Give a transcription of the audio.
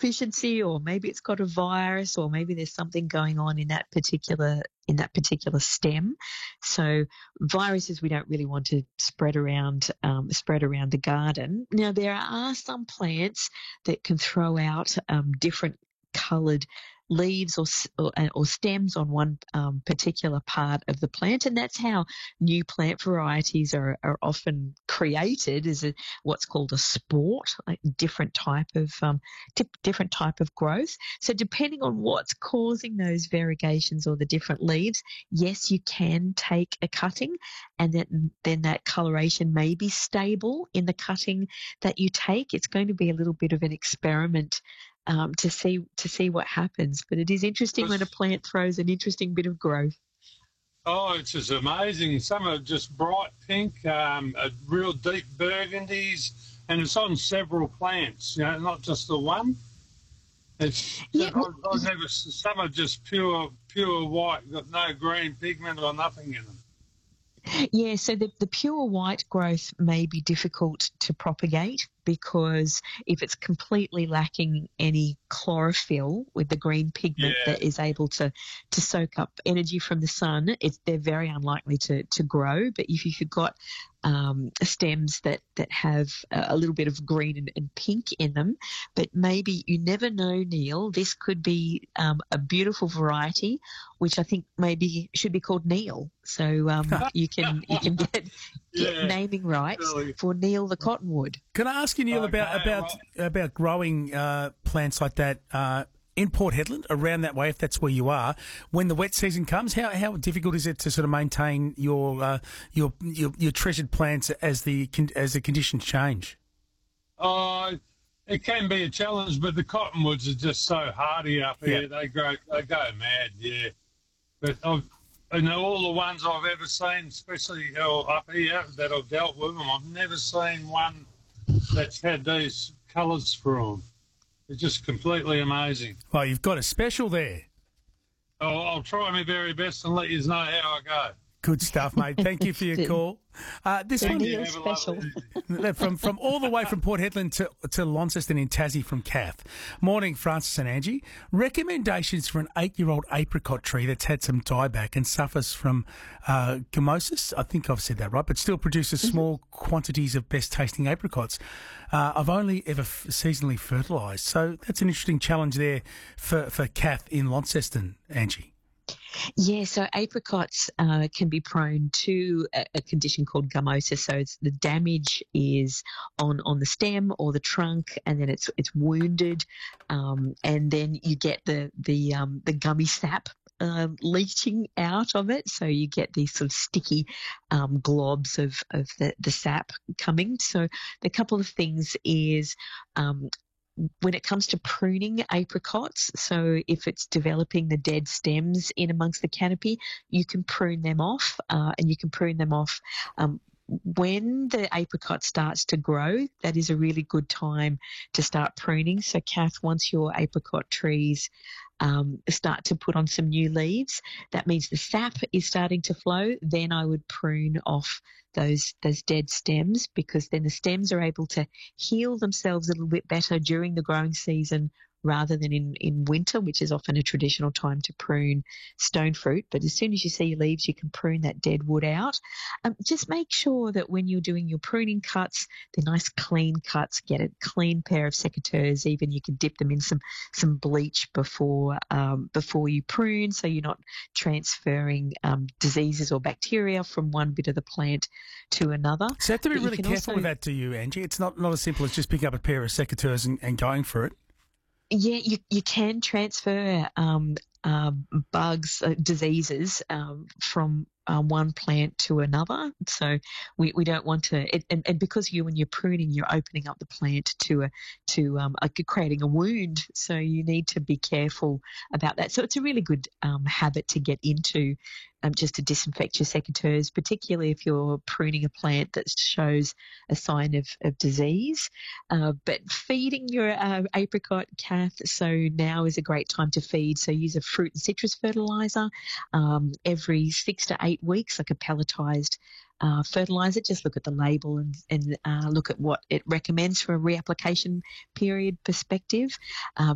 deficiency, or maybe it's got a virus, or maybe there's something going on in that particular stem. So viruses we don't really want to spread around the garden. Now there are some plants that can throw out different coloured leaves or stems on one particular part of the plant, and that's how new plant varieties are often created, as what's called a sport, like different type of growth. So depending on what's causing those variegations or the different leaves, yes, you can take a cutting, and then that coloration may be stable in the cutting that you take. It's going to be a little bit of an experiment to see what happens. But it is interesting when a plant throws an interesting bit of growth. Oh, it's just amazing. Some are just bright pink, real deep burgundies, and it's on several plants, not just the one. Some are just pure white, got no green pigment or nothing in them. Yeah, so the pure white growth may be difficult to propagate, because if it's completely lacking any chlorophyll with the green pigment that is able to soak up energy from the sun, they're very unlikely to grow. But if you've got stems that have a little bit of green and pink in them, but maybe you never know, Neil, this could be a beautiful variety, which I think maybe should be called Neil. So you can get naming rights for Neil the cottonwood. Can I ask you, Neil, about growing plants like that in Port Hedland, around that way, if that's where you are, when the wet season comes? How difficult is it to sort of maintain your treasured plants as the conditions change? It can be a challenge, but the cottonwoods are just so hardy up here. They go mad, But all the ones I've ever seen, especially up here that I've dealt with them, I've never seen one that's had these colours through them. It's just completely amazing. Well, you've got a special there. I'll try my very best and let you know how I go. Good stuff, mate. Thank you for your call. This one is special. from all the way from Port Hedland to Launceston in Tassie from Kath. Morning, Francis and Angie. Recommendations for an 8-year-old apricot tree that's had some dieback and suffers from gamosis. I think I've said that right, but still produces small quantities of best tasting apricots. I've only ever seasonally fertilised. So that's an interesting challenge there for Kath in Launceston, Angie. Yeah, so apricots can be prone to a condition called gummosis. So the damage is on the stem or the trunk, and then it's wounded, and then you get the gummy sap leaching out of it. So you get these sort of sticky globs of the sap coming. So the couple of things is when it comes to pruning apricots, so if it's developing the dead stems in amongst the canopy, you can prune them off, and you can prune them off when the apricot starts to grow. That is a really good time to start pruning. So, Kath, once your apricot trees start to put on some new leaves, that means the sap is starting to flow. Then I would prune off those dead stems, because then the stems are able to heal themselves a little bit better during the growing season rather than in winter, which is often a traditional time to prune stone fruit. But as soon as you see your leaves, you can prune that dead wood out. Just make sure that when you're doing your pruning cuts, they're nice clean cuts. Get a clean pair of secateurs. Even you can dip them in some bleach before you prune, so you're not transferring diseases or bacteria from one bit of the plant to another. So you have to be really careful with that, do you, Angie? It's not as simple as just picking up a pair of secateurs and going for it. Yeah, you can transfer bugs, diseases from one plant to another. So we don't want to, and because when you're pruning, you're opening up the plant to creating a wound. So you need to be careful about that. So it's a really good habit to get into, just to disinfect your secateurs, particularly if you're pruning a plant that shows a sign of disease. But feeding your apricot, Kath, so now is a great time to feed. So use a fruit and citrus fertiliser every 6 to 8 weeks, like a pelletized fertiliser. Just look at the label and look at what it recommends from a reapplication period perspective.